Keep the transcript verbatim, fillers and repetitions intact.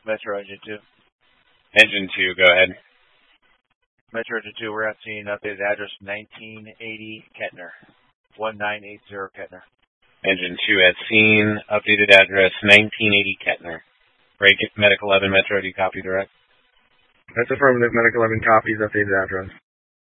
Metro Engine two. Engine two, go ahead. Metro Engine two, we're at scene, updated address nineteen eighty Kettner. one nine eight zero Kettner. Engine two at scene, updated address nineteen eighty Kettner. Break it, Medic eleven Metro, do you copy direct? That's affirmative, Medic eleven copies, updated address.